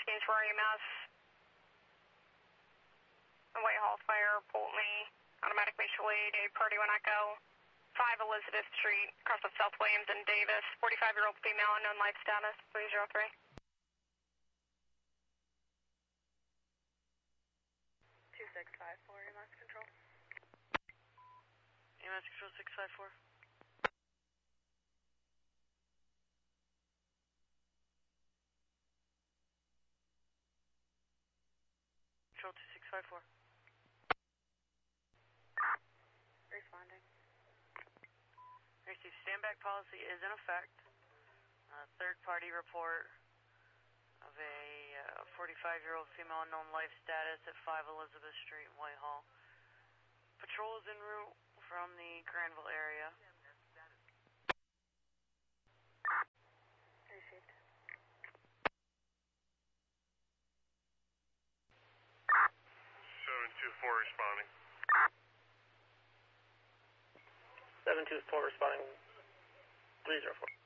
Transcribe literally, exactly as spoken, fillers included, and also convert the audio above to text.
schemes for E M S. Whitehall Fire, Polteny, automatic mutual aid, a party when I go. five Elizabeth Street, across of South Williams and Davis, forty-five-year-old female, unknown life status, three zero three. two six five four, E M S control. E M S control six five four. Control two six five four. Responding. Receive standback policy is in effect. Uh, third party report of a forty-five-year-old uh, female unknown life status at five Elizabeth Street, Whitehall. Patrol is en route from the Granville area. Received. seven two four responding. seven two four responding, three zero four.